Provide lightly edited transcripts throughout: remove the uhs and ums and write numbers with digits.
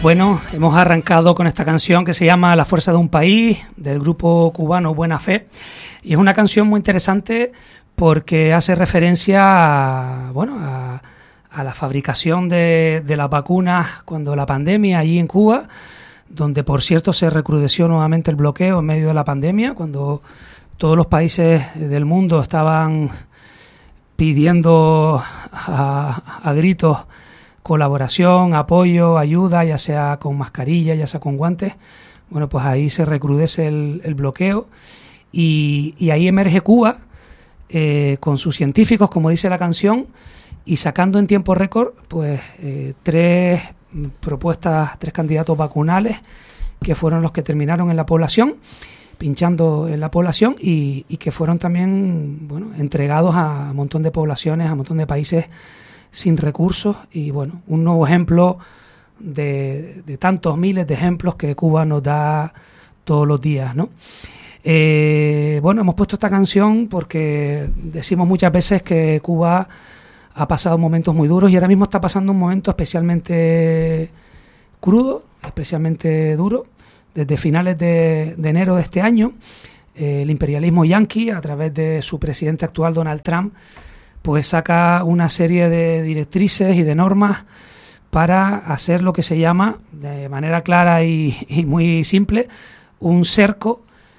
Bueno, hemos arrancado con esta canción que se llama La fuerza de un país, del grupo cubano Buena Fe, y es una canción muy interesante porque hace referencia a la fabricación de las vacunas cuando la pandemia allí en Cuba, donde por cierto se recrudeció nuevamente el bloqueo en medio de la pandemia, cuando todos los países del mundo estaban pidiendo a gritos colaboración, apoyo, ayuda, ya sea con mascarilla, ya sea con guantes. Bueno, pues ahí se recrudece el bloqueo y ahí emerge Cuba con sus científicos, como dice la canción, y sacando en tiempo récord pues tres candidatos vacunales que fueron los que terminaron en la población, pinchando en la población y que fueron también entregados a un montón de poblaciones, a un montón de países sin recursos, y bueno, un nuevo ejemplo de tantos miles de ejemplos que Cuba nos da todos los días, ¿no? Hemos puesto esta canción porque decimos muchas veces que Cuba ha pasado momentos muy duros y ahora mismo está pasando un momento especialmente crudo, especialmente duro. Desde finales de enero de este año, el imperialismo yanqui, a través de su presidente actual, Donald Trump, pues saca una serie de directrices y de normas para hacer lo que se llama, de manera clara y muy simple, un cerco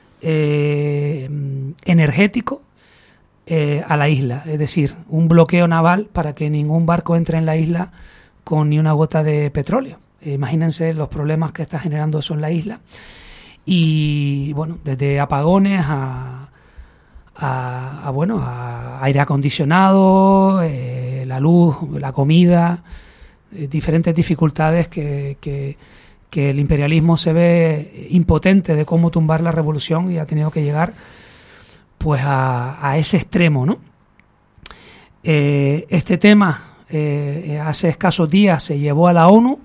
energético a la isla, es decir, un bloqueo naval para que ningún barco entre en la isla con ni una gota de petróleo. Imagínense los problemas que está generando eso en la isla. Y bueno, desde apagones a aire acondicionado, la luz, la comida, diferentes dificultades que el imperialismo se ve impotente de cómo tumbar la revolución y ha tenido que llegar pues a ese extremo, ¿no? Este tema hace escasos días se llevó a la ONU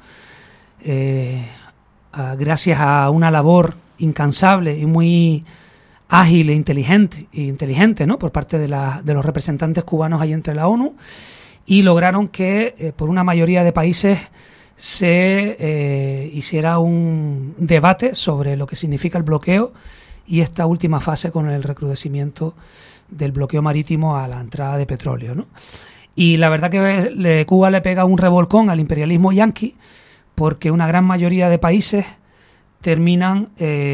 gracias a una labor incansable y muy ágil e inteligente, ¿no?, por parte de los representantes cubanos ahí entre la ONU, y lograron que por una mayoría de países se hiciera un debate sobre lo que significa el bloqueo y esta última fase con el recrudecimiento del bloqueo marítimo a la entrada de petróleo, ¿no? Y la verdad que Cuba le pega un revolcón al imperialismo yanqui porque una gran mayoría de países terminan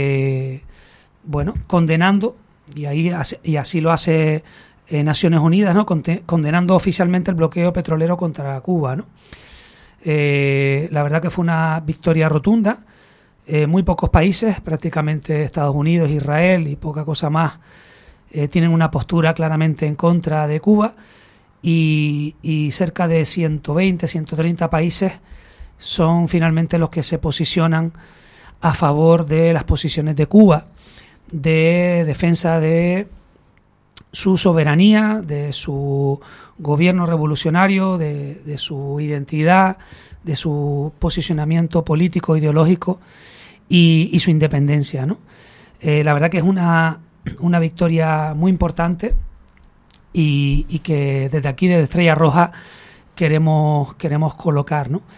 condenando, y así lo hace Naciones Unidas, ¿no?, condenando oficialmente el bloqueo petrolero contra Cuba, ¿no? La verdad que fue una victoria rotunda. Muy pocos países, prácticamente Estados Unidos, Israel y poca cosa más, tienen una postura claramente en contra de Cuba, y cerca de 120, 130 países son finalmente los que se posicionan a favor de las posiciones de Cuba, de defensa de su soberanía, de su gobierno revolucionario, de su identidad, de su posicionamiento político, ideológico y su independencia, ¿no? La verdad que es una victoria muy importante y que desde aquí, desde Estrella Roja, queremos colocar, ¿no?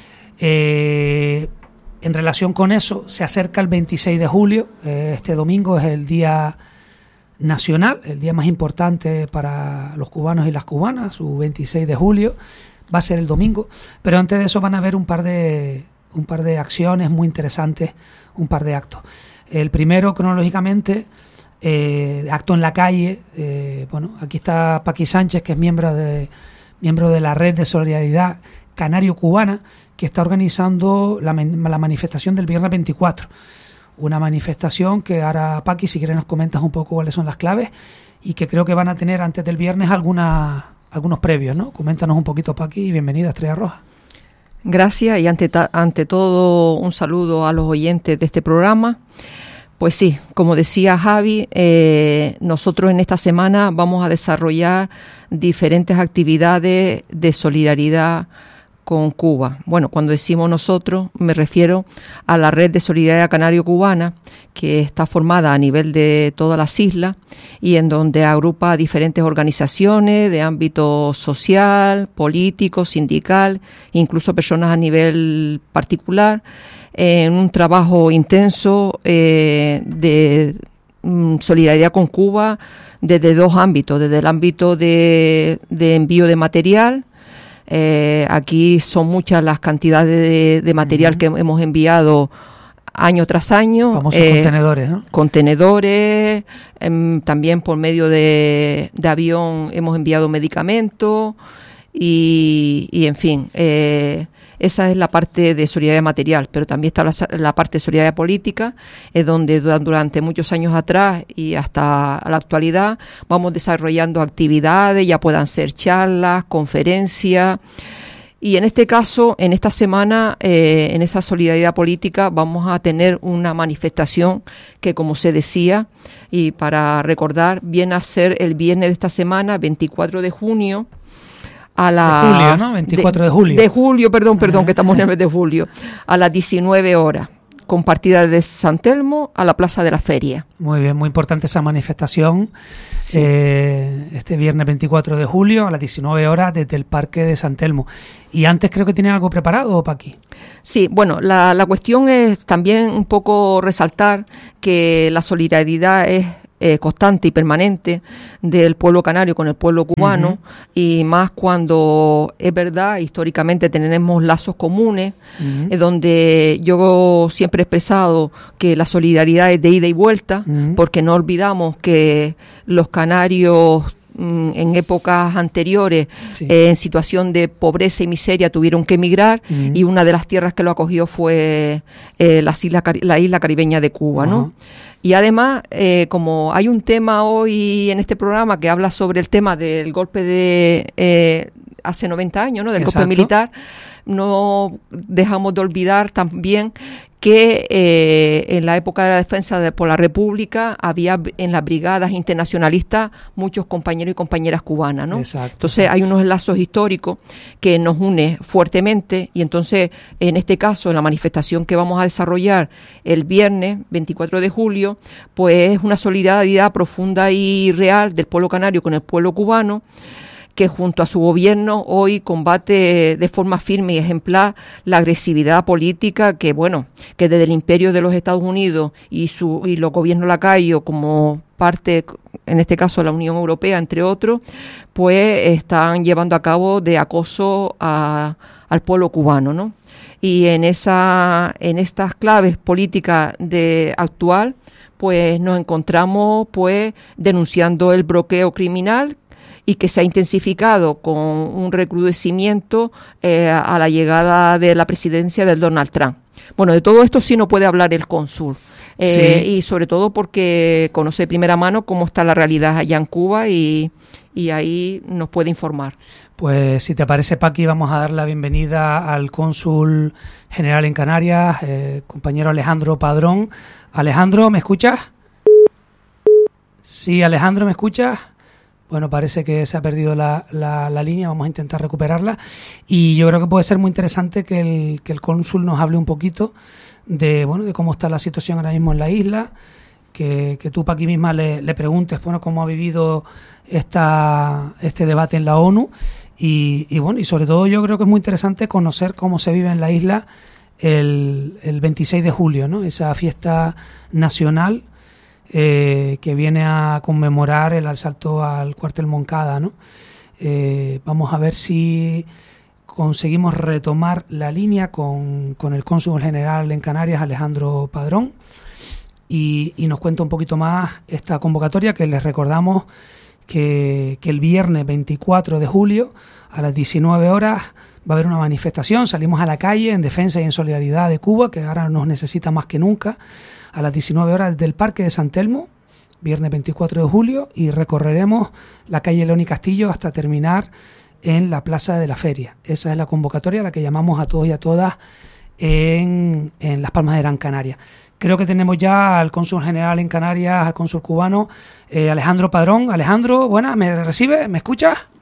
En relación con eso, se acerca el 26 de julio, este domingo es el Día Nacional, el día más importante para los cubanos y las cubanas, su 26 de julio, va a ser el domingo, pero antes de eso van a haber un par de acciones muy interesantes, un par de actos. El primero, cronológicamente, acto en la calle, aquí está Paqui Sánchez, que es miembro de la Red de Solidaridad Canario-Cubana, que está organizando la manifestación del viernes 24. Una manifestación que ahora, Paqui, si quieres nos comentas un poco cuáles son las claves, y que creo que van a tener antes del viernes algunos previos, ¿no? Coméntanos un poquito, Paqui, y bienvenida a Estrella Roja. Gracias, y ante todo un saludo a los oyentes de este programa. Pues sí, como decía Javi, nosotros en esta semana vamos a desarrollar diferentes actividades de solidaridad con Cuba. Bueno, cuando decimos nosotros, me refiero a la Red de Solidaridad Canario-Cubana, que está formada a nivel de todas las islas y en donde agrupa a diferentes organizaciones de ámbito social, político, sindical, incluso personas a nivel particular, en un trabajo intenso de solidaridad con Cuba desde dos ámbitos, desde el ámbito de envío de material. Aquí son muchas las cantidades de material que hemos enviado año tras año. Famosos contenedores, ¿no? Contenedores, también por medio de avión hemos enviado medicamentos y en fin, esa es la parte de solidaridad material, pero también está la parte de solidaridad política, es donde durante muchos años atrás y hasta la actualidad vamos desarrollando actividades, ya puedan ser charlas, conferencias, y en este caso, en esta semana, en esa solidaridad política, vamos a tener una manifestación que, como se decía, y para recordar, viene a ser el viernes de esta semana, 24 de junio, a las... De julio, ¿no? 24 de julio. De julio, perdón, que estamos en el mes de julio, a las 19 horas, con partida de San Telmo a la Plaza de la Feria. Muy bien, muy importante esa manifestación. Sí. Este viernes 24 de julio a las 19 horas desde el Parque de San Telmo. Y antes creo que tienen algo preparado, Paqui. Sí, bueno, la cuestión es también un poco resaltar que la solidaridad es constante y permanente del pueblo canario con el pueblo cubano, y más cuando es verdad, históricamente tenemos lazos comunes, donde yo siempre he expresado que la solidaridad es de ida y vuelta, porque no olvidamos que los canarios en épocas anteriores, en situación de pobreza y miseria, tuvieron que emigrar, y una de las tierras que lo acogió fue la isla caribeña de Cuba, ¿no? Y además, como hay un tema hoy en este programa que habla sobre el tema del golpe de hace 90 años, ¿no? Del golpe militar, no dejamos de olvidar también que en la época de la defensa por la República había en las brigadas internacionalistas muchos compañeros y compañeras cubanas, ¿no? Exacto. Entonces hay unos lazos históricos que nos une fuertemente, y entonces en este caso, en la manifestación que vamos a desarrollar el viernes 24 de julio, pues es una solidaridad profunda y real del pueblo canario con el pueblo cubano, que junto a su gobierno hoy combate de forma firme y ejemplar la agresividad política que, bueno, que desde el imperio de los Estados Unidos y los gobiernos lacayos, como parte, en este caso la Unión Europea, entre otros, pues están llevando a cabo de acoso al pueblo cubano, ¿no? Y en estas claves políticas actual, pues nos encontramos pues denunciando el bloqueo criminal, y que se ha intensificado con un recrudecimiento a la llegada de la presidencia del Donald Trump. Bueno, de todo esto sí no puede hablar el cónsul, y sobre todo porque conoce de primera mano cómo está la realidad allá en Cuba, y ahí nos puede informar. Pues si te parece, Paqui, vamos a dar la bienvenida al cónsul general en Canarias, compañero Alejandro Padrón. Alejandro, ¿me escuchas? Sí, Alejandro, ¿me escuchas? Bueno, parece que se ha perdido la línea, vamos a intentar recuperarla, y yo creo que puede ser muy interesante que el cónsul nos hable un poquito de cómo está la situación ahora mismo en la isla, que tú, Paqui, misma le preguntes, bueno, cómo ha vivido este debate en la ONU, y sobre todo yo creo que es muy interesante conocer cómo se vive en la isla el 26 de julio, ¿no? Esa fiesta nacional que viene a conmemorar el asalto al cuartel Moncada, ¿no? Vamos a ver si conseguimos retomar la línea con el cónsul general en Canarias, Alejandro Padrón, y nos cuenta un poquito más esta convocatoria, que les recordamos que el viernes 24 de julio a las 19 horas va a haber una manifestación. Salimos a la calle en defensa y en solidaridad de Cuba, que ahora nos necesita más que nunca, a las 19 horas desde el Parque de San Telmo, viernes 24 de julio, y recorreremos la calle León y Castillo hasta terminar en la Plaza de la Feria. Esa es la convocatoria a la que llamamos a todos y a todas en Las Palmas de Gran Canaria. Creo que tenemos ya al cónsul general en Canarias, al cónsul cubano, Alejandro Padrón. Alejandro, buenas, ¿me recibes? ¿Me escuchas?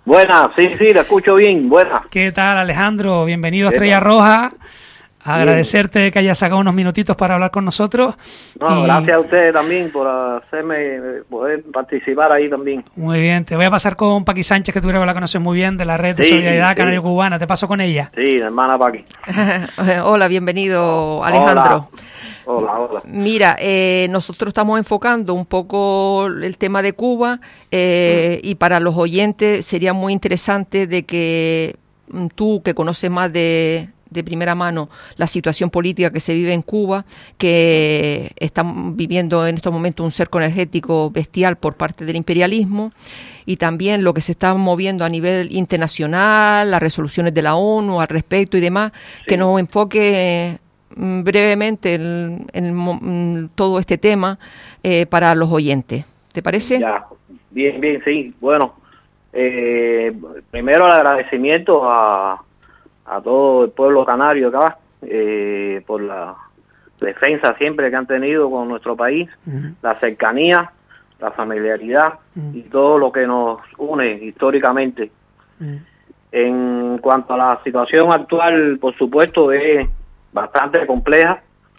Buenas, sí, la escucho bien, buenas. ¿Qué tal, Alejandro? Bienvenido a Estrella Roja. Agradecerte que hayas sacado unos minutitos para hablar con nosotros. No, gracias a ustedes también por hacerme poder participar ahí también. Muy bien, te voy a pasar con Paqui Sánchez, que tú creo que la conoces muy bien, de la Red de Solidaridad Canario-Cubana. Te paso con ella. Sí, la hermana Paqui. Hola, bienvenido, Alejandro. Hola. Mira, nosotros estamos enfocando un poco el tema de Cuba y para los oyentes sería muy interesante de que tú, que conoces más de primera mano la situación política que se vive en Cuba, que están viviendo en estos momentos un cerco energético bestial por parte del imperialismo, y también lo que se está moviendo a nivel internacional, las resoluciones de la ONU al respecto y demás, que nos enfoque brevemente en todo este tema para los oyentes. ¿Te parece? Ya, bien, sí. Bueno, primero el agradecimiento a todo el pueblo canario acá por la defensa siempre que han tenido con nuestro país, la cercanía, la familiaridad y todo lo que nos une históricamente. En cuanto a la situación actual, por supuesto, es bastante compleja.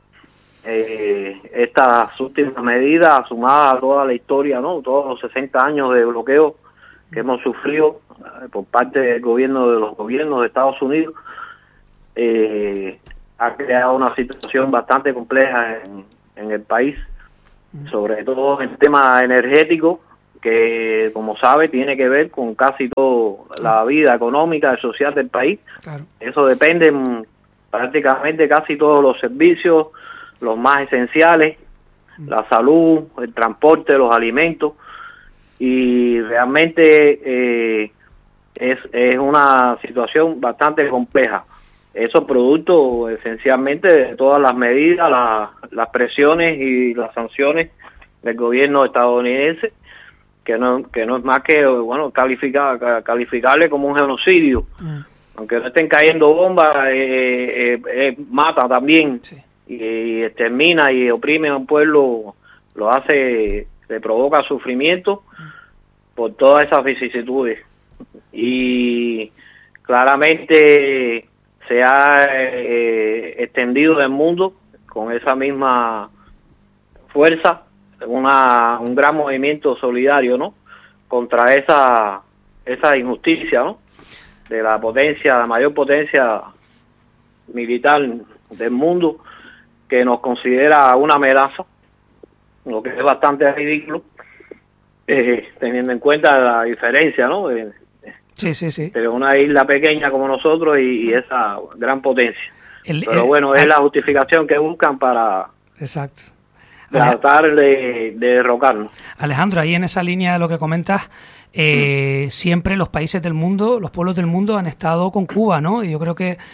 Estas últimas medidas, sumadas a toda la historia, ¿no? Todos los 60 años de bloqueo que hemos sufrido por parte del gobierno, de los gobiernos de Estados Unidos, ha creado una situación bastante compleja en el país, sobre todo en el tema energético, que como sabe tiene que ver con casi toda la vida económica y social del país. Claro. Eso depende prácticamente casi todos los servicios, los más esenciales, la salud, el transporte, los alimentos, y realmente es una situación bastante compleja. Eso producto esencialmente de todas las medidas, las presiones y las sanciones del gobierno estadounidense, que no es más que calificarle como un genocidio. Aunque no estén cayendo bombas, mata también, sí. y extermina y oprime a un pueblo, le provoca sufrimiento por todas esas vicisitudes. Y claramente se ha extendido en el mundo con esa misma fuerza un gran movimiento solidario, ¿no? Contra esa injusticia, ¿no? De la mayor potencia militar del mundo, que nos considera una amenaza, lo que es bastante ridículo, teniendo en cuenta la diferencia, ¿no? Sí. De una isla pequeña como nosotros y esa gran potencia. Pero bueno, es la justificación que buscan para tratar de derrocarnos. Alejandro, ahí en esa línea de lo que comentas, siempre los países del mundo, los pueblos del mundo han estado con Cuba, ¿no? Y yo creo que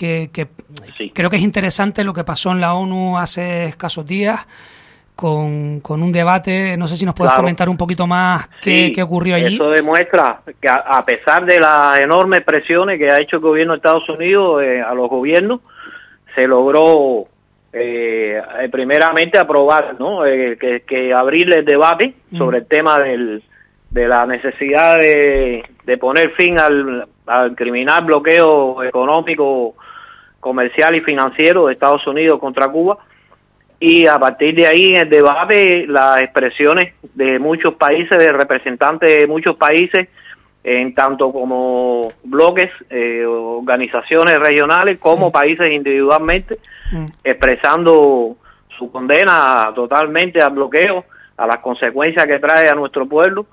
creo que es interesante lo que pasó en la ONU hace escasos días con un debate. No sé si nos puedes comentar un poquito más qué ocurrió allí. Eso demuestra que a pesar de las enormes presiones que ha hecho el gobierno de Estados Unidos a los gobiernos, se logró primeramente aprobar, ¿no? que abrir el debate sobre el tema de la necesidad de poner fin al criminal bloqueo económico, comercial y financiero de Estados Unidos contra Cuba. Y a partir de ahí, en el debate, las expresiones de muchos países, de representantes de muchos países, en tanto como bloques, organizaciones regionales, como países individualmente, expresando su condena totalmente al bloqueo, a las consecuencias que trae a nuestro pueblo,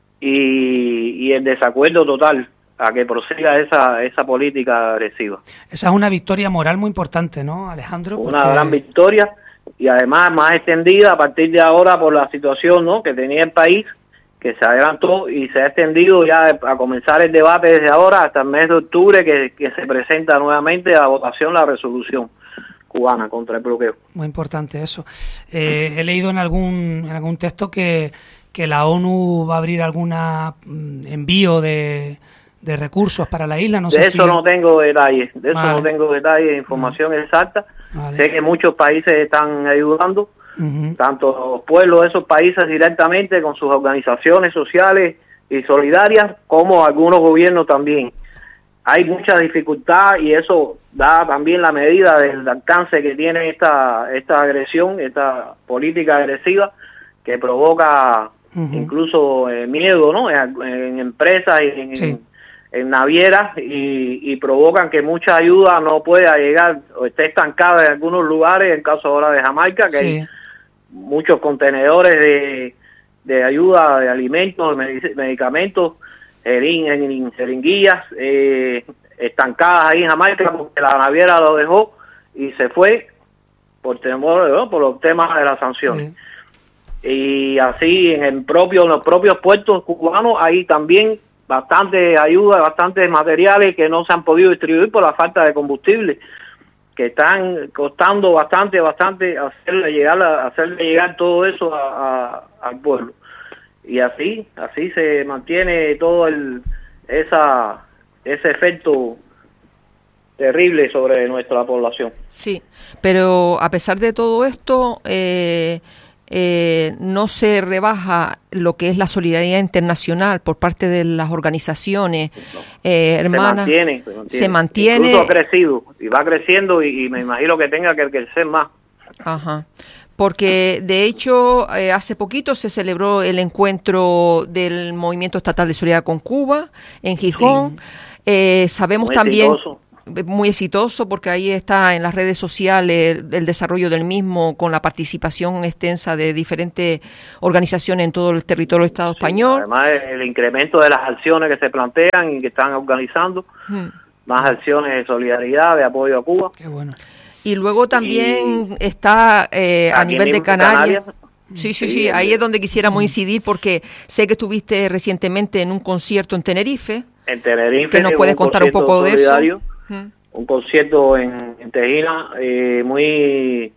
y el desacuerdo total a que prosiga esa política agresiva. Esa es una victoria moral muy importante, ¿no, Alejandro? Una gran victoria, y además más extendida a partir de ahora por la situación, ¿no?, que tenía el país, que se adelantó y se ha extendido ya a comenzar el debate desde ahora hasta el mes de octubre, que se presenta nuevamente a votación la resolución cubana contra el bloqueo. Muy importante eso. He leído en algún texto que la ONU va a abrir algún envío de recursos para la isla. No sé si... no tengo detalles, no tengo detalles, información exacta. Vale. Sé que muchos países están ayudando, tanto los pueblos de esos países directamente con sus organizaciones sociales y solidarias, como algunos gobiernos también. Hay mucha dificultad y eso da también la medida del alcance que tiene esta agresión, esta política agresiva que provoca incluso miedo, ¿no? En empresas y en navieras y provocan que mucha ayuda no pueda llegar o esté estancada en algunos lugares, en caso ahora de Jamaica, que hay muchos contenedores de ayuda, de alimentos, medicamentos, jeringuillas estancadas ahí en Jamaica porque la naviera lo dejó y se fue por temor, ¿no? Por los temas de las sanciones. Y así en los propios puertos cubanos hay también bastante ayuda, bastantes materiales que no se han podido distribuir por la falta de combustible, que están costando bastante hacerle llegar todo eso al pueblo. Y así se mantiene todo ese efecto terrible sobre nuestra población. Sí, pero a pesar de todo esto, no se rebaja lo que es la solidaridad internacional por parte de las organizaciones hermanas. Se mantiene. Incluso ha crecido y va creciendo y me imagino que tenga que crecer más. Ajá. Porque de hecho hace poquito se celebró el encuentro del Movimiento Estatal de Solidaridad con Cuba en Gijón. Sabemos muy también muy exitoso porque ahí está en las redes sociales el desarrollo del mismo con la participación extensa de diferentes organizaciones en todo el territorio del Estado español. Además el incremento de las acciones que se plantean y que están organizando, más acciones de solidaridad, de apoyo a Cuba. Qué bueno. Y luego también está a nivel de Canarias. Sí, ahí es donde quisiéramos incidir porque sé que estuviste recientemente en un concierto en Tenerife. Que nos puedes contar un poco de eso. Un concierto en Tejina, muy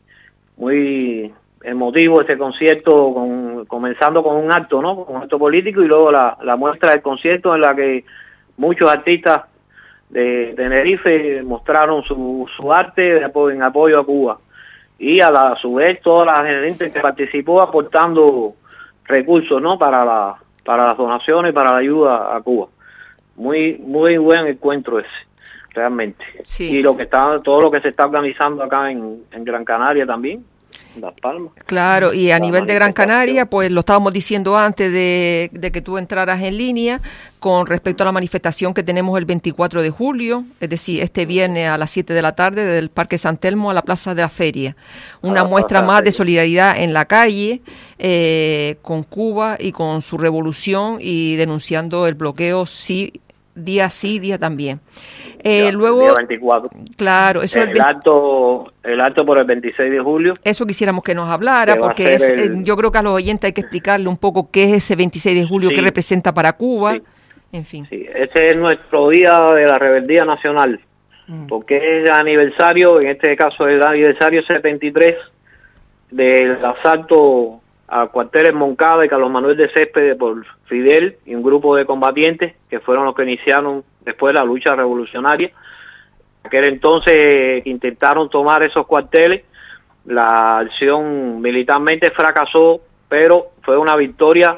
emotivo ese concierto, comenzando con un acto, ¿no? Con un acto político y luego la muestra del concierto en la que muchos artistas de Tenerife mostraron su arte en apoyo a Cuba y a su vez toda la gente que participó aportando recursos, ¿no? para las donaciones, para la ayuda a Cuba. Muy buen encuentro ese, realmente. Y todo lo que se está organizando acá en Gran Canaria también, en Las Palmas. Claro, y a nivel de Gran Canaria, pues lo estábamos diciendo antes de que tú entraras en línea, con respecto a la manifestación que tenemos el 24 de julio, es decir, este viernes a las 7 de la tarde, del Parque San Telmo a la Plaza de la Feria. Una muestra más de solidaridad en la calle, con Cuba y con su revolución y denunciando el bloqueo día sí, día también. Luego, día 24. Claro, eso el acto por el 26 de julio. Eso quisiéramos que nos hablara, porque yo creo que a los oyentes hay que explicarle un poco qué es ese 26 de julio, qué representa para Cuba, en fin. Sí, ese es nuestro día de la rebeldía nacional, porque es el aniversario, en este caso es el aniversario 73 del asalto a cuarteles Moncada y Carlos Manuel de Céspedes por Fidel y un grupo de combatientes que fueron los que iniciaron después la lucha revolucionaria. En aquel entonces intentaron tomar esos cuarteles, la acción militarmente fracasó, pero fue una victoria,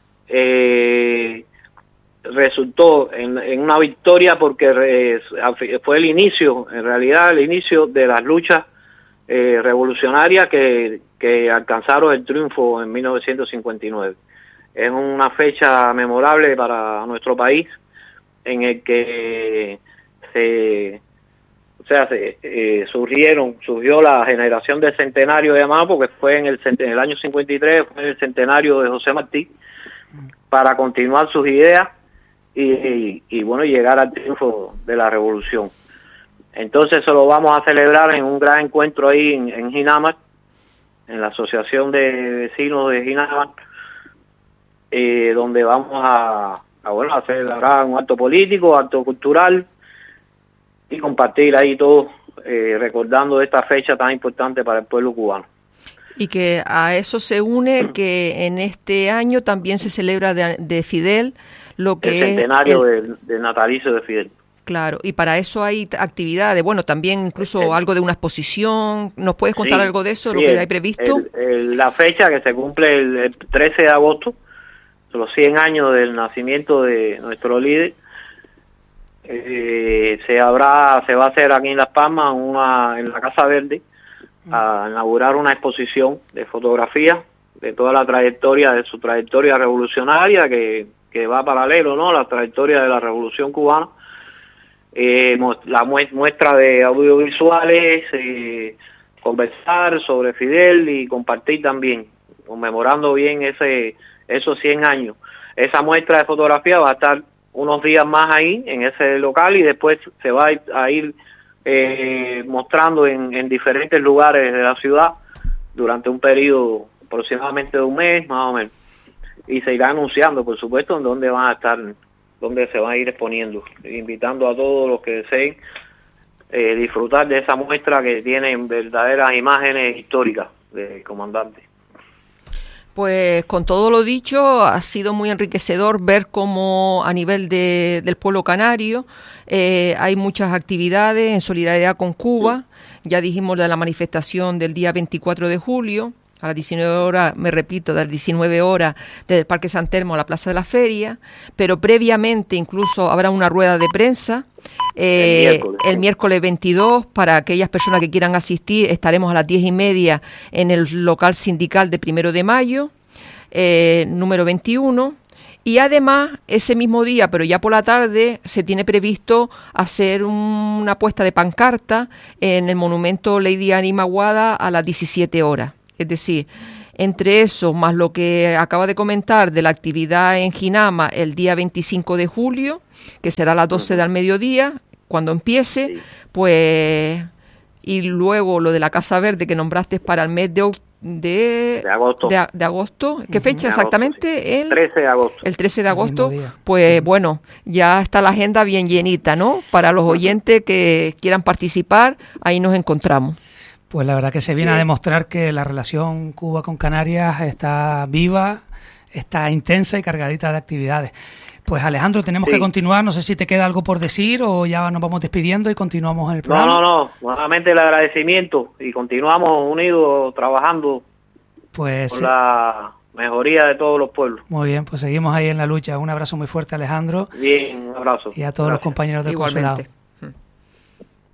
resultó en una victoria porque fue el inicio, en realidad el inicio de las luchas revolucionarias que alcanzaron el triunfo en 1959. Es una fecha memorable para nuestro país en el que surgió la generación del centenario de Amado, porque fue en el año 53, fue en el centenario de José Martí, para continuar sus ideas y bueno, llegar al triunfo de la revolución. Entonces eso lo vamos a celebrar en un gran encuentro ahí en Ginamar, en la Asociación de Vecinos de Ginamar, donde vamos a celebrar un acto político, acto cultural y compartir ahí todo, recordando esta fecha tan importante para el pueblo cubano. Y que a eso se une que en este año también se celebra de Fidel lo que el centenario del natalicio de Fidel. Claro, y para eso hay actividades, bueno, también incluso algo de una exposición. ¿Nos puedes contar algo de eso, lo que hay previsto? La fecha que se cumple el 13 de agosto, los 100 años del nacimiento de nuestro líder. Se va a hacer aquí en Las Palmas, en la Casa Verde, a inaugurar una exposición de fotografías de toda la trayectoria, de su trayectoria revolucionaria, que va paralelo, ¿no?, la trayectoria de la Revolución Cubana. La muestra de audiovisuales, conversar sobre Fidel y compartir también, conmemorando bien esos 100 años. Esa muestra de fotografía va a estar unos días más ahí, en ese local, y después se va a ir mostrando en diferentes lugares de la ciudad durante un periodo aproximadamente de un mes, más o menos. Y se irá anunciando, por supuesto, en dónde van a estar, dónde se van a ir exponiendo, invitando a todos los que deseen disfrutar de esa muestra que tiene verdaderas imágenes históricas del comandante. Pues con todo lo dicho, ha sido muy enriquecedor ver cómo a nivel del pueblo canario hay muchas actividades en solidaridad con Cuba. Ya dijimos de la manifestación del día 24 de julio, a las 19 horas, me repito, de las 19 horas desde el Parque San Telmo a la Plaza de la Feria, pero previamente incluso habrá una rueda de prensa el miércoles 22, para aquellas personas que quieran asistir. Estaremos a las 10:30 en el local sindical de 1 de Mayo, número 21. Y además, ese mismo día, pero ya por la tarde, se tiene previsto hacer una puesta de pancarta en el monumento Lady Annie Maguada a las 17 horas. Es decir, entre eso, más lo que acaba de comentar de la actividad en Jinama el día 25 de julio, que será a las 12 del mediodía, cuando empiece, sí. Pues, y luego lo de la Casa Verde que nombraste para el mes de agosto. De agosto. ¿Qué fecha exactamente? Sí. El 13 de agosto. El 13 de agosto. Pues bueno, ya está la agenda bien llenita, ¿no? Para los oyentes que quieran participar, ahí nos encontramos. Pues la verdad que se viene a demostrar que la relación Cuba con Canarias está viva, está intensa y cargadita de actividades. Pues Alejandro, tenemos que continuar. No sé si te queda algo por decir o ya nos vamos despidiendo y continuamos en el programa. No. Nuevamente el agradecimiento y continuamos unidos trabajando pues por la mejoría de todos los pueblos. Muy bien, pues seguimos ahí en la lucha. Un abrazo muy fuerte, Alejandro. Bien, un abrazo. Y a todos los compañeros del consulado.